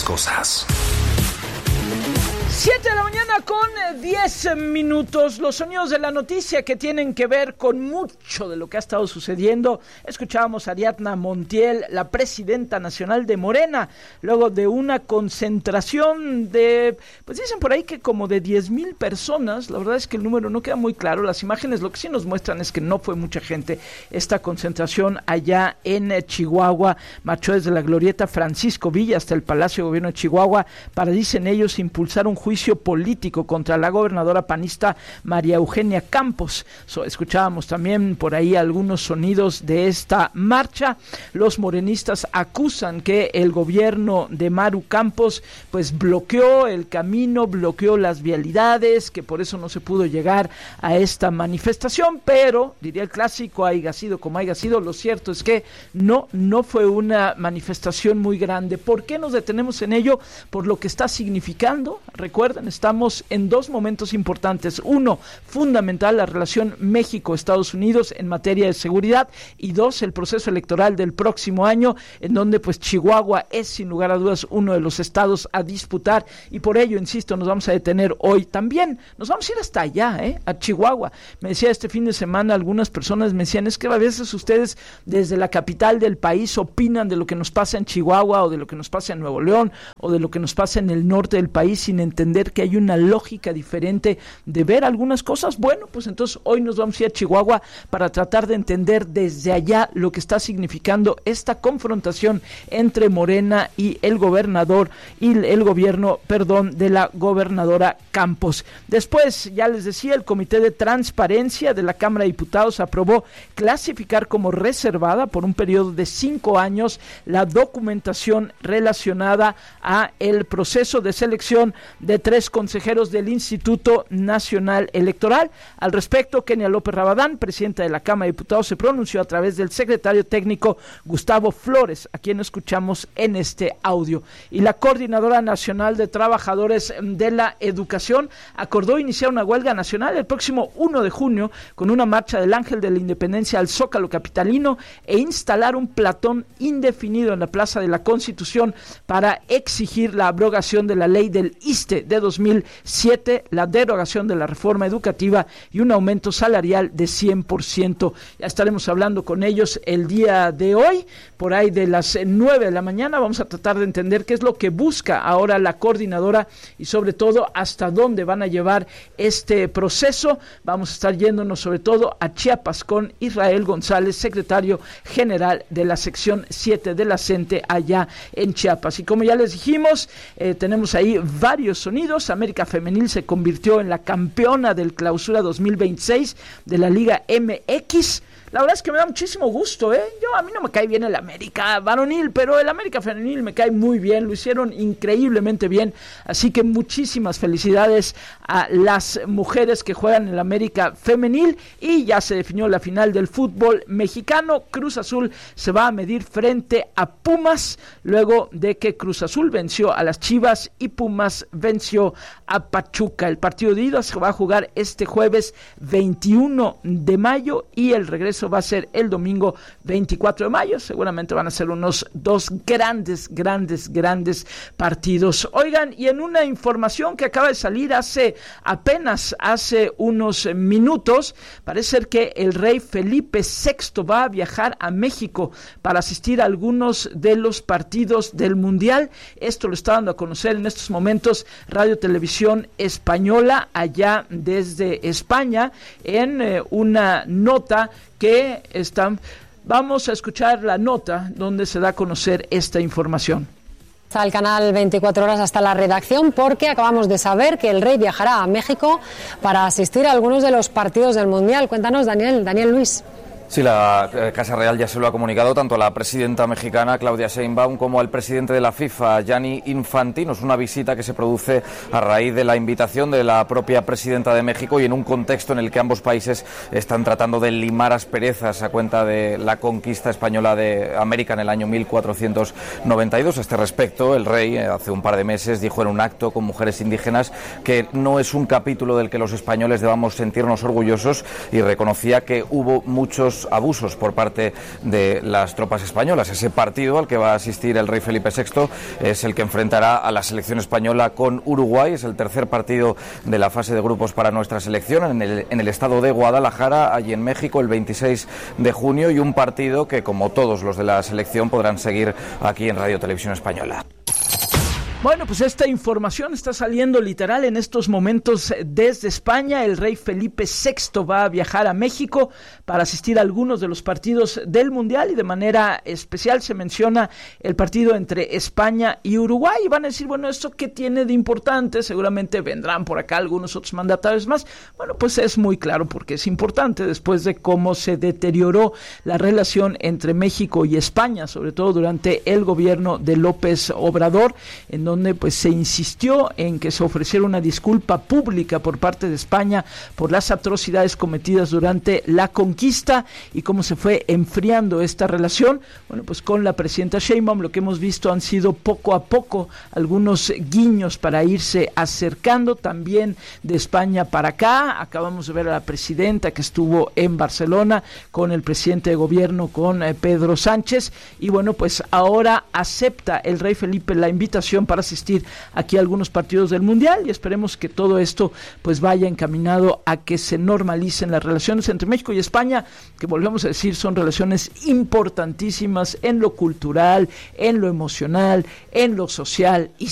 cosas. 7 de la mañana con 10 minutos. Los sonidos de la noticia que tienen que ver con mucho de lo que ha estado sucediendo. Escuchábamos a Ariadna Montiel, la presidenta nacional de Morena, luego de una concentración de, pues dicen por ahí que como de 10,000 personas. La verdad es que el número no queda muy claro. Las imágenes lo que sí nos muestran es que no fue mucha gente. Esta concentración allá en Chihuahua marchó desde la glorieta Francisco Villa hasta el Palacio de Gobierno de Chihuahua para, dicen ellos, impulsar un juicio político contra la gobernadora panista María Eugenia Campos. Escuchábamos también por ahí algunos sonidos de esta marcha. Los morenistas acusan que el gobierno de Maru Campos pues bloqueó el camino, bloqueó las vialidades, que por eso no se pudo llegar a esta manifestación, pero diría el clásico, haya sido como haya sido, lo cierto es que no fue una manifestación muy grande. ¿Por qué nos detenemos en ello? Por lo que está significando. Recuerden, estamos en dos momentos importantes. Uno, fundamental, la relación México-Estados Unidos en materia de seguridad, y dos, el proceso electoral del próximo año, en donde pues Chihuahua es sin lugar a dudas uno de los estados a disputar, y por ello, insisto, nos vamos a detener hoy también. Nos vamos a ir hasta allá, a Chihuahua. Me decía este fin de semana, algunas personas me decían, es que a veces ustedes desde la capital del país opinan de lo que nos pasa en Chihuahua, o de lo que nos pasa en Nuevo León, o de lo que nos pasa en el norte del país, sin entender que hay una lógica diferente de ver algunas cosas. Bueno, pues entonces hoy nos vamos a ir a Chihuahua para tratar de entender desde allá lo que está significando esta confrontación entre Morena y el gobernador y el gobierno, de la gobernadora Campos. Después, ya les decía, el Comité de Transparencia de la Cámara de Diputados aprobó clasificar como reservada por un periodo de 5 años la documentación relacionada a el proceso de selección de 3 consejeros del Instituto Nacional Electoral. Al respecto, Kenia López Rabadán, presidenta de la Cámara de Diputados, se pronunció a través del secretario técnico Gustavo Flores, a quien escuchamos en este audio. Y la Coordinadora Nacional de Trabajadores de la Educación acordó iniciar una huelga nacional el próximo 1 de junio con una marcha del Ángel de la Independencia al Zócalo capitalino e instalar un platón indefinido en la Plaza de la Constitución para exigir la abrogación de la ley del ISSSTE de 2007, la derogación de la reforma educativa y un aumento salarial de 100%. Ya estaremos hablando con ellos el día de hoy, por ahí de las 9 de la mañana. Vamos a tratar de entender qué es lo que busca ahora la coordinadora y sobre todo hasta dónde van a llevar este proceso. Vamos a estar yéndonos sobre todo a Chiapas con Israel González, secretario general de la sección 7 de la CENTE allá en Chiapas. Y como ya les dijimos, tenemos ahí varios sonidos. América Femenil se convirtió en la campeona del Clausura 2026 de la Liga MX. La verdad es que me da muchísimo gusto, a mí no me cae bien el América varonil, pero el América femenil me cae muy bien, lo hicieron increíblemente bien, así que muchísimas felicidades a las mujeres que juegan en el América femenil. Y ya se definió la final del fútbol mexicano. Cruz Azul se va a medir frente a Pumas, luego de que Cruz Azul venció a las Chivas y Pumas venció a Pachuca. El partido de ida se va a jugar este jueves 21 de mayo y el regreso va a ser el domingo 24 de mayo. Seguramente van a ser unos 2 grandes partidos. Oigan, y en una información que acaba de salir hace unos minutos, parece ser que el rey Felipe VI va a viajar a México para asistir a algunos de los partidos del Mundial. Esto lo está dando a conocer en estos momentos Radio Televisión Española allá desde España en una nota que están. Vamos a escuchar la nota donde se da a conocer esta información. Al canal 24 horas hasta la redacción, porque acabamos de saber que el rey viajará a México para asistir a algunos de los partidos del Mundial. Cuéntanos, Daniel Luis. Sí, la Casa Real ya se lo ha comunicado tanto a la presidenta mexicana Claudia Sheinbaum como al presidente de la FIFA, Gianni Infantino. Es una visita que se produce a raíz de la invitación de la propia presidenta de México y en un contexto en el que ambos países están tratando de limar asperezas a cuenta de la conquista española de América en el año 1492. A este respecto, el rey hace un par de meses dijo en un acto con mujeres indígenas que no es un capítulo del que los españoles debamos sentirnos orgullosos y reconocía que hubo muchos presuntos abusos por parte de las tropas españolas. Ese partido al que va a asistir el rey Felipe VI es el que enfrentará a la selección española con Uruguay. Es el tercer partido de la fase de grupos para nuestra selección en el estado de Guadalajara, allí en México, el 26 de junio, y un partido que, como todos los de la selección, podrán seguir aquí en Radio Televisión Española. Bueno, pues esta información está saliendo literal en estos momentos desde España. El rey Felipe VI va a viajar a México para asistir a algunos de los partidos del Mundial, y de manera especial se menciona el partido entre España y Uruguay. Y van a decir, bueno, ¿esto qué tiene de importante? Seguramente vendrán por acá algunos otros mandatarios más. Bueno, pues es muy claro porque es importante después de cómo se deterioró la relación entre México y España, sobre todo durante el gobierno de López Obrador, en donde pues se insistió en que se ofreciera una disculpa pública por parte de España por las atrocidades cometidas durante la conquista, y cómo se fue enfriando esta relación. Bueno, pues con la presidenta Sheinbaum lo que hemos visto han sido poco a poco algunos guiños para irse acercando también de España para acá. Acabamos de ver a la presidenta que estuvo en Barcelona con el presidente de gobierno, con Pedro Sánchez, y bueno, pues ahora acepta el rey Felipe la invitación para asistir aquí a algunos partidos del Mundial, y esperemos que todo esto pues vaya encaminado a que se normalicen las relaciones entre México y España, que volvemos a decir son relaciones importantísimas en lo cultural, en lo emocional, en lo social, y